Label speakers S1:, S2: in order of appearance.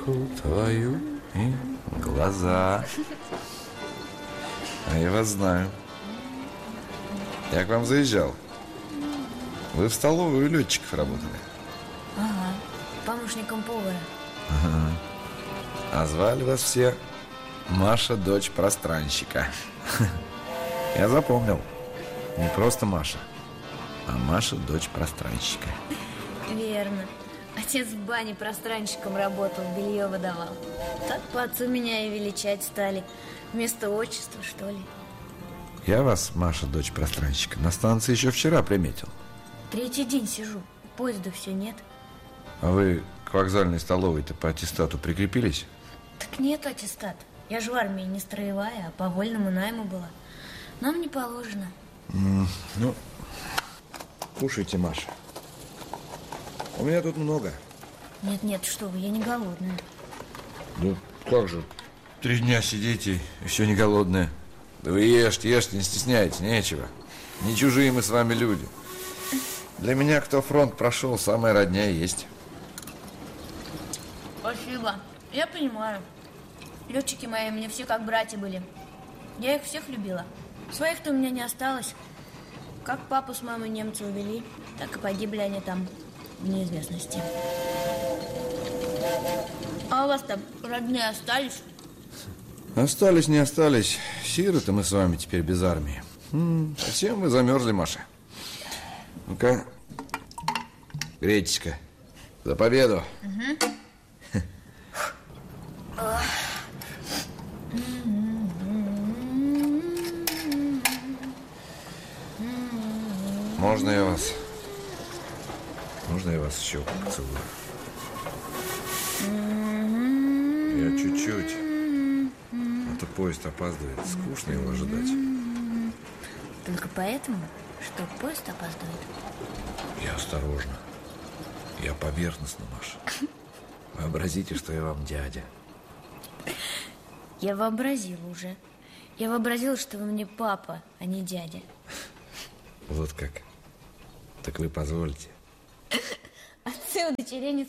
S1: улыбку твою и глаза. А я вас знаю. Я к вам заезжал. Вы в столовую у летчиков работали.
S2: Ага, помощником повара.
S1: Ага. А звали вас все Маша, дочь пространщика. Я запомнил. Не просто Маша, а Маша, дочь пространщика.
S2: Верно. Отец в бане пространщиком работал, белье выдавал. Так по отцу меня и величать стали. Вместо отчества, что ли.
S1: Я вас, Маша, дочь пространщика, на станции еще вчера приметил.
S2: Третий день сижу, поезда все нет.
S1: А вы к вокзальной столовой-то по аттестату прикрепились?
S2: Так нет аттестата. Я же в армии не строевая, а по вольному найму была. Нам не положено.
S1: Ну, кушайте, Маша. У меня тут много.
S2: Нет, что вы, я не голодная.
S1: Ну, как же, 3 дня сидите и все не голодные. Да вы ешьте, не стесняйтесь, нечего. Не чужие мы с вами люди. Для меня, кто фронт прошел, самая родня есть.
S2: Спасибо, я понимаю. Летчики мои мне все как братья были. Я их всех любила. Своих-то у меня не осталось. Как папу с мамой немцы увели, так и погибли они там в неизвестности. А у вас там родные остались?
S1: Остались, не остались. Сироты мы с вами теперь без армии. Совсем вы замерзли, Маша. Ну-ка, грейтесь-ка. За победу. Можно я вас в щеку поцелую? Я чуть-чуть. А то поезд опаздывает. Скучно его ожидать.
S2: Только поэтому, что поезд опаздывает.
S1: Я осторожно. Я поверхностно, Маша. Вообразите, что я вам дядя.
S2: Я вообразила уже. Я вообразила, что вы мне папа, а не дядя.
S1: Вот как. Так вы позволите.
S2: Отцы удочерения